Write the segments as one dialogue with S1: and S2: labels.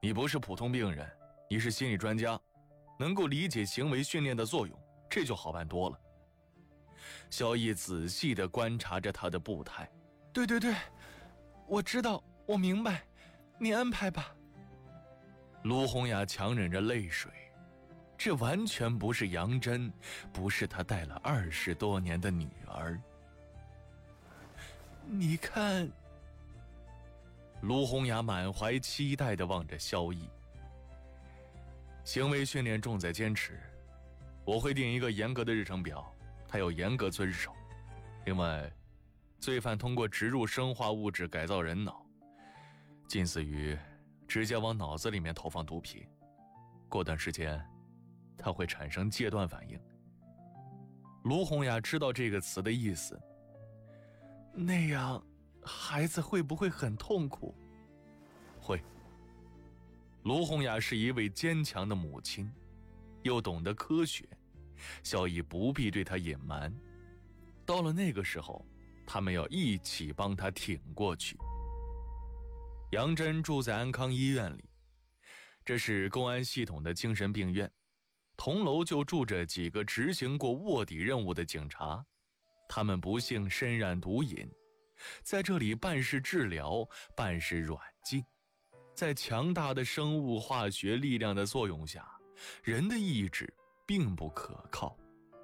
S1: 你不是普通病人，你是心理专家，能够理解行为训练的作用，这就好办多了。萧逸仔细地观察着他的步态。
S2: 对，我知道，我明白，你安排吧。
S1: 卢洪雅强忍着泪水，这完全不是杨真，不是他带了20多年的女儿。
S2: 你看，
S1: 卢洪雅满怀期待地望着萧逸。行为训练重在坚持，我会定一个严格的日程表，他要严格遵守。另外，罪犯通过植入生化物质改造人脑，近似于直接往脑子里面投放毒品，过段时间他会产生戒断反应。卢洪雅知道这个词的意思。
S2: 那样孩子会不会很痛苦？
S1: 会。卢洪雅是一位坚强的母亲，又懂得科学，萧逸不必对她隐瞒。到了那个时候，他们要一起帮他挺过去。杨真住在安康医院里，这是公安系统的精神病院，同楼就住着几个执行过卧底任务的警察，他们不幸身染毒瘾，在这里半是治疗，半是软禁。在强大的生物化学力量的作用下，人的意志并不可靠。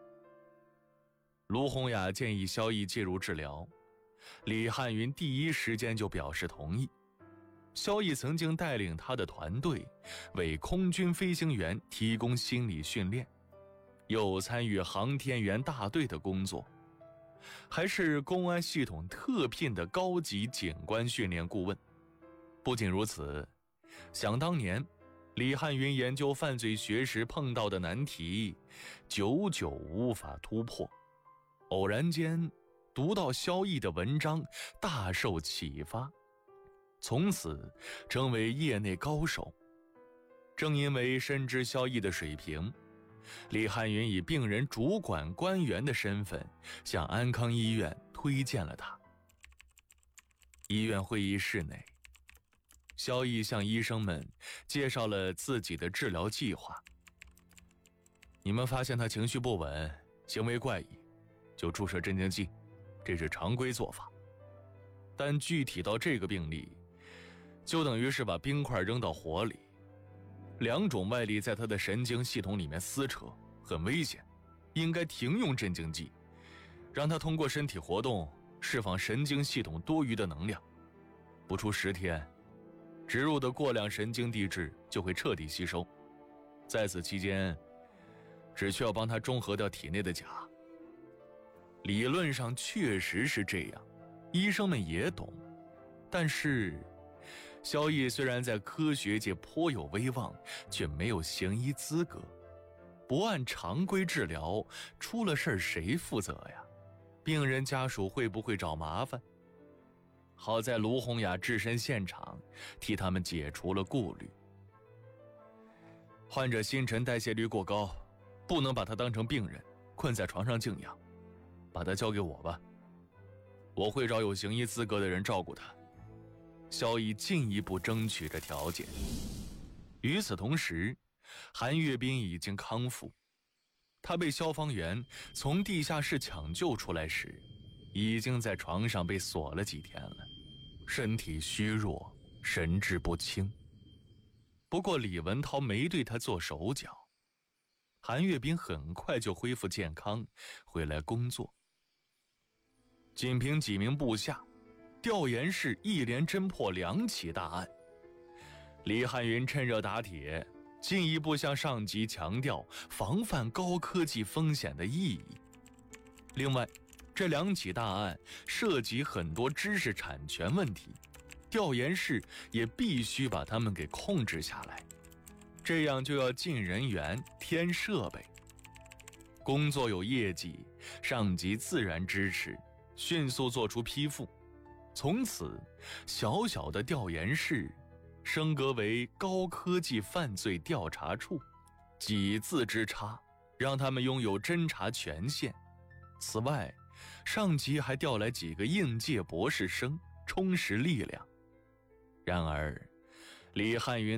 S1: 卢洪雅建议萧逸介入治疗，李汉云第一时间就表示同意。萧逸曾经带领他的团队为空军飞行员提供心理训练，又参与航天员大队的工作，还是公安系统特聘的高级警官训练顾问。不仅如此，想当年李汉云研究犯罪学时碰到的难题，久久无法突破。偶然间读到萧逸的文章，大受启发，从此成为业内高手。正因为深知萧逸的水平，李汉云以病人主管官员的身份向安康医院推荐了他。医院会议室内，萧逸向医生们介绍了自己的治疗计划。你们发现他情绪不稳，行为怪异，就注射镇静剂，这是常规做法。但具体到这个病例，就等于是把冰块扔到火里，两种外力在他的神经系统里面撕扯，很危险，应该停用镇静剂，让他通过身体活动释放神经系统多余的能量。不出10天，植入的过量神经递质就会彻底吸收，在此期间只需要帮他中和掉体内的钾。理论上确实是这样，医生们也懂，但是萧逸虽然在科学界颇有威望，却没有行医资格，不按常规治疗，出了事谁负责呀？病人家属会不会找麻烦？好在卢洪雅置身现场，替他们解除了顾虑。患者新陈代谢率过高，不能把他当成病人困在床上静养，把他交给我吧，我会找有行医资格的人照顾他。萧逸进一步争取着条件。与此同时，韩岳斌已经康复，他被消防员从地下室抢救出来时，已经在床上被锁了几天了，身体虚弱，神志不清。不过李文涛没对他做手脚，韩岳斌很快就恢复健康，回来工作。仅凭几名部下，调研室一连侦破2起大案。李汉云趁热打铁，进一步向上级强调防范高科技风险的意义。另外，这2起大案涉及很多知识产权问题，调研室也必须把他们给控制下来，这样就要进人员、添设备。工作有业绩，上级自然支持，迅速做出批复。从此，小小的调研室升格为高科技犯罪调查处，几字之差，让他们拥有侦查权限。此外，上级还调来几个应届博士生，充实力量。然而，李汉云